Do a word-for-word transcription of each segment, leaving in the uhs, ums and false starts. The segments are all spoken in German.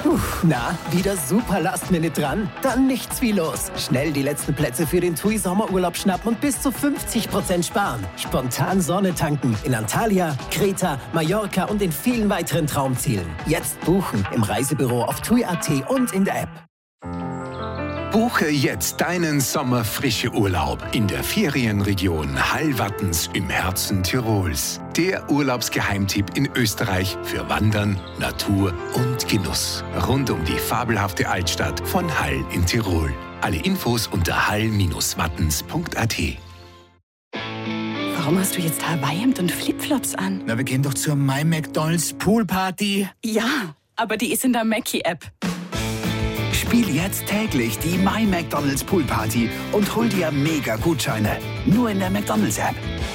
Puh, na, wieder super Last Minute dran? Dann nichts wie los. Schnell die letzten Plätze für den TUI Sommerurlaub schnappen und bis zu fünfzig Prozent sparen. Spontan Sonne tanken in Antalya, Kreta, Mallorca und in vielen weiteren Traumzielen. Jetzt buchen im Reisebüro auf tui punkt at und in der App. Buche jetzt deinen Sommerfrische-Urlaub in der Ferienregion Hallwattens im Herzen Tirols. Der Urlaubsgeheimtipp in Österreich für Wandern, Natur und Genuss. Rund um die fabelhafte Altstadt von Hall in Tirol. Alle Infos unter hall Bindestrich wattens punkt at. Warum hast du jetzt Hawaii-Hemd und Flipflops an? Na, wir gehen doch zur My McDonald's Poolparty. Ja, aber die ist in der Mackie-App. Spiel jetzt täglich die My McDonald's Pool Party und hol dir mega Gutscheine. Nur in der McDonald's App.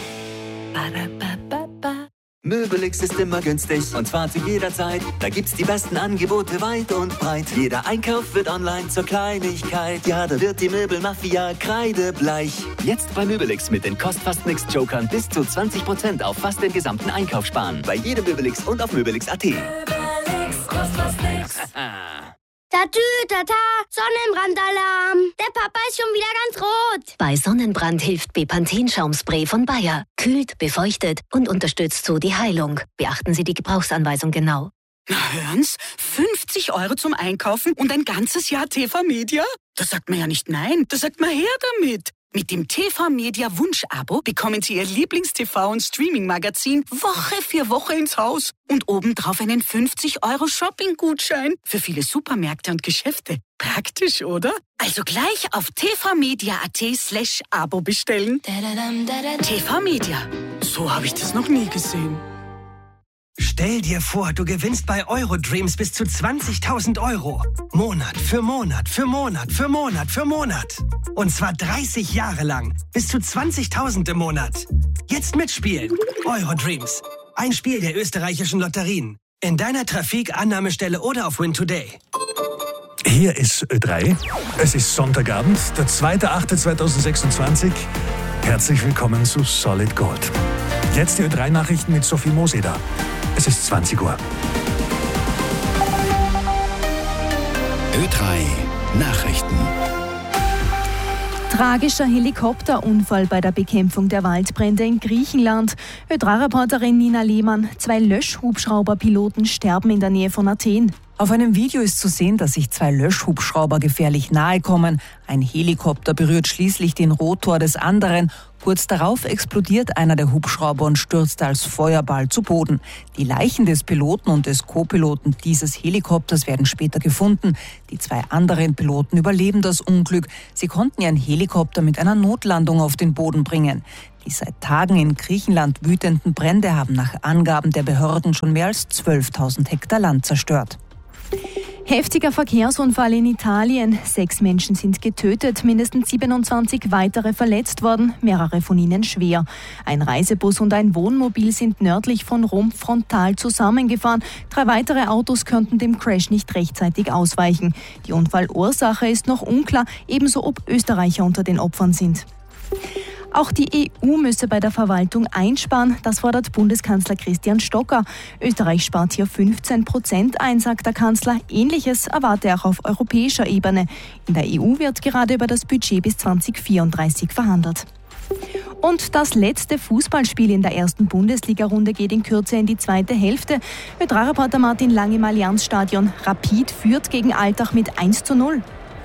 Möbelix ist immer günstig und zwar zu jeder Zeit. Da gibt's die besten Angebote weit und breit. Jeder Einkauf wird online zur Kleinigkeit. Ja, da wird die Möbelmafia kreidebleich. Jetzt bei Möbelix mit den Kost-Fast-Nix-Jokern bis zu zwanzig Prozent auf fast den gesamten Einkauf sparen. Bei jedem Möbelix und auf Möbelix punkt at. Möbelix, kost fast nix. Tatü, tata, Sonnenbrandalarm. Der Papa ist schon wieder ganz rot. Bei Sonnenbrand hilft Bepanthen-Schaumspray von Bayer. Kühlt, befeuchtet und unterstützt so die Heilung. Beachten Sie die Gebrauchsanweisung genau. Na hören's, fünfzig Euro zum Einkaufen und ein ganzes Jahr T V-Media? Da sagt man ja nicht nein, da sagt man her damit. Mit dem T V-Media-Wunsch-Abo bekommen Sie Ihr Lieblings-T V- und Streaming-Magazin Woche für Woche ins Haus. Und obendrauf einen fünfzig Euro Shopping-Gutschein für viele Supermärkte und Geschäfte. Praktisch, oder? Also gleich auf tvmedia.at slash Abo bestellen. T V-Media. So habe ich das noch nie gesehen. Stell dir vor, du gewinnst bei Eurodreams bis zu zwanzigtausend Euro. Monat für Monat für Monat für Monat für Monat. Und zwar dreißig Jahre lang. Bis zu zwanzigtausend im Monat. Jetzt mitspielen. Eurodreams. Ein Spiel der österreichischen Lotterien. In deiner Trafik, Annahmestelle oder auf Win Today. Hier ist Ö drei. Es ist Sonntagabend, der zweiter achte zweitausendsechsundzwanzig. Herzlich willkommen zu Solid Gold. Jetzt die Ö drei Nachrichten mit Sophie Moseder. Es ist zwanzig Uhr. Ö drei Nachrichten. Tragischer Helikopterunfall bei der Bekämpfung der Waldbrände in Griechenland. Ö drei Reporterin Nina Lehmann. Zwei Löschhubschrauberpiloten sterben in der Nähe von Athen. Auf einem Video ist zu sehen, dass sich zwei Löschhubschrauber gefährlich nahe kommen. Ein Helikopter berührt schließlich den Rotor des anderen. Kurz darauf explodiert einer der Hubschrauber und stürzt als Feuerball zu Boden. Die Leichen des Piloten und des Co-Piloten dieses Helikopters werden später gefunden. Die zwei anderen Piloten überleben das Unglück. Sie konnten ihren Helikopter mit einer Notlandung auf den Boden bringen. Die seit Tagen in Griechenland wütenden Brände haben nach Angaben der Behörden schon mehr als zwölftausend Hektar Land zerstört. Heftiger Verkehrsunfall in Italien. Sechs Menschen sind getötet, mindestens siebenundzwanzig weitere verletzt worden, mehrere von ihnen schwer. Ein Reisebus und ein Wohnmobil sind nördlich von Rom frontal zusammengefahren. Drei weitere Autos konnten dem Crash nicht rechtzeitig ausweichen. Die Unfallursache ist noch unklar, ebenso ob Österreicher unter den Opfern sind. Auch die E U müsse bei der Verwaltung einsparen, das fordert Bundeskanzler Christian Stocker. Österreich spart hier fünfzehn Prozent ein, sagt der Kanzler. Ähnliches erwarte er auch auf europäischer Ebene. In der E U wird gerade über das Budget bis zweitausendvierunddreißig verhandelt. Und das letzte Fußballspiel in der ersten Bundesliga-Runde geht in Kürze in die zweite Hälfte. Ö drei Reporter Martin Lang im Allianzstadion. Rapid führt gegen Altach mit eins zu null.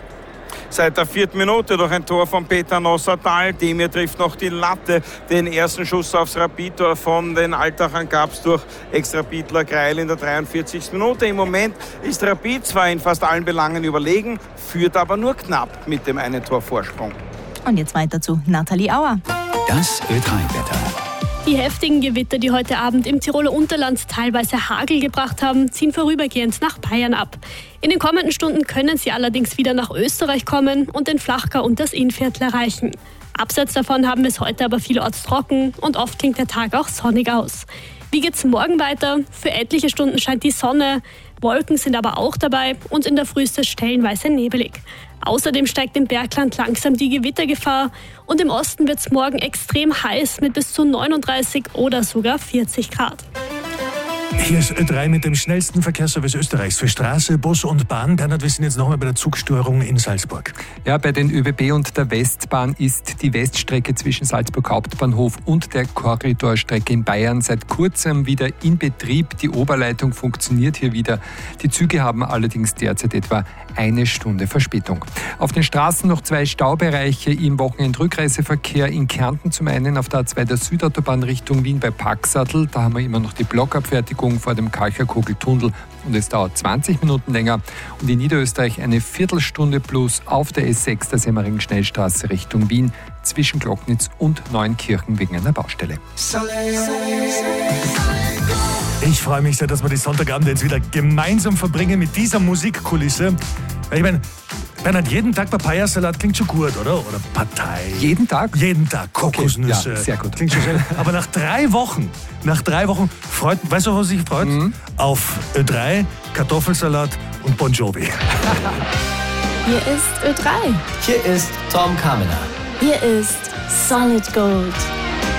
Seit der vierten Minute durch ein Tor von Peter Nossatal. Demir trifft noch die Latte. Den ersten Schuss aufs Rapid-Tor von den Altachern gab es durch Ex-Rapidler Greil in der dreiundvierzigsten Minute. Im Moment ist Rapid zwar in fast allen Belangen überlegen, führt aber nur knapp mit dem einen Tor Vorsprung. Und jetzt weiter zu Nathalie Auer. Das Ö drei Wetter. Die heftigen Gewitter, die heute Abend im Tiroler Unterland teilweise Hagel gebracht haben, ziehen vorübergehend nach Bayern ab. In den kommenden Stunden können sie allerdings wieder nach Österreich kommen und den Flachgau und das Innviertel erreichen. Abseits davon haben wir es heute aber vielorts trocken und oft klingt der Tag auch sonnig aus. Wie geht's morgen weiter? Für etliche Stunden scheint die Sonne, Wolken sind aber auch dabei und in der Früh ist es stellenweise nebelig. Außerdem steigt im Bergland langsam die Gewittergefahr und im Osten wird es morgen extrem heiß mit bis zu neununddreißig oder sogar vierzig Grad. Hier ist Ö drei mit dem schnellsten Verkehrsservice Österreichs für Straße, Bus und Bahn. Bernhard, wir sind jetzt nochmal bei der Zugstörung in Salzburg. Ja, bei den ÖBB und der Westbahn ist die Weststrecke zwischen Salzburg Hauptbahnhof und der Korridorstrecke in Bayern seit kurzem wieder in Betrieb. Die Oberleitung funktioniert hier wieder. Die Züge haben allerdings derzeit etwa eine Stunde Verspätung. Auf den Straßen noch zwei Staubereiche im Wochenendrückreiseverkehr in Kärnten. Zum einen auf der A zwei der Südautobahn Richtung Wien bei Paxatl. Da haben wir immer noch die Blockabfertigung vor dem Kalcherkugeltunnel und es dauert zwanzig Minuten länger. Und in Niederösterreich eine Viertelstunde plus auf der S sechs der Semmering-Schnellstraße Richtung Wien zwischen Glocknitz und Neunkirchen wegen einer Baustelle. Ich freue mich sehr, dass wir die Sonntagabend jetzt wieder gemeinsam verbringen mit dieser Musikkulisse. Ich meine, Bernhard, jeden Tag Papayasalat klingt schon gut, oder? Oder Partei. Jeden Tag? Jeden Tag. Kokosnüsse. Okay, ja, sehr gut. Klingt schon schön. Aber nach drei Wochen, nach drei Wochen freut, weißt du, was sich freut? Mhm. Auf Ö drei, Kartoffelsalat und Bon Jovi. Hier ist Ö drei. Hier ist Tom Kamener. Hier ist Solid Gold.